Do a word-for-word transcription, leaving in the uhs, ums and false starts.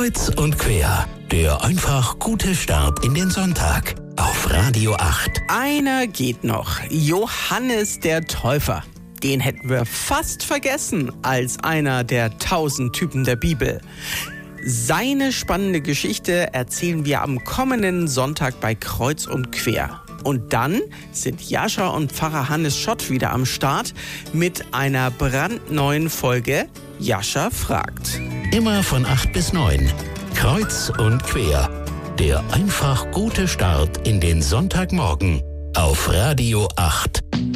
Kreuz und quer, der einfach gute Start in den Sonntag auf Radio acht. Einer geht noch. Johannes der Täufer. Den hätten wir fast vergessen als einer der tausend Typen der Bibel. Seine spannende Geschichte erzählen wir am kommenden Sonntag bei Kreuz und Quer. Und dann sind Jascha und Pfarrer Hannes Schott wieder am Start mit einer brandneuen Folge Jascha fragt. Immer von acht bis neun. Kreuz und quer. Der einfach gute Start in den Sonntagmorgen auf Radio acht.